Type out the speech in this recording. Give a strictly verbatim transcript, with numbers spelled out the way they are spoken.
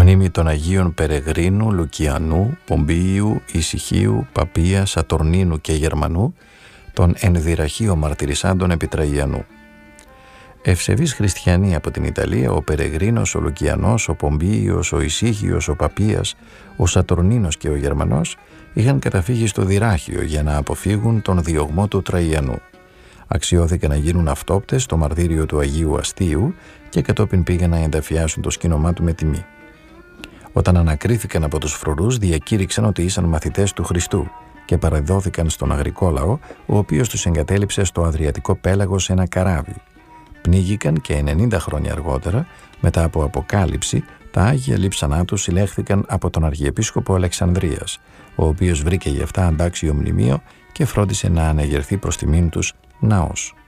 Μνήμη των Αγίων Περεγρίνου, Λουκιανού, Πομπίιου, Ησυχίου, Παπία, Σατουρνίνου και Γερμανού, των ενδυραχείων μαρτυρισάντων επί Τραγιανού. Ευσεβείς χριστιανοί από την Ιταλία, ο Περεγρίνος, ο Λουκιανός, ο Πομπίιος, ο Ησύχιος, ο Παπίας, ο Σατουρνίνος και ο Γερμανός είχαν καταφύγει στο Δυράχιο για να αποφύγουν τον διωγμό του Τραγιανού. Αξιώθηκαν να γίνουν αυτόπτες στο μαρτύριο του Αγίου Αστείου και κατόπιν πήγαν να ενταφιάσουν το σκήνωμά του με τιμή. Όταν ανακρίθηκαν από τους φρουρούς, διακήρυξαν ότι ήσαν μαθητές του Χριστού και παραδόθηκαν στον αγρικό λαό, ο οποίος τους εγκατέλειψε στο Αδριατικό πέλαγος σε ένα καράβι. Πνίγηκαν και ενενήντα χρόνια αργότερα, μετά από αποκάλυψη, τα Άγια λείψανά τους συλλέχθηκαν από τον Αρχιεπίσκοπο Αλεξανδρίας, ο οποίος βρήκε γι' αυτά αντάξιο μνημείο και φρόντισε να αναγερθεί προς τιμήν τους ναός.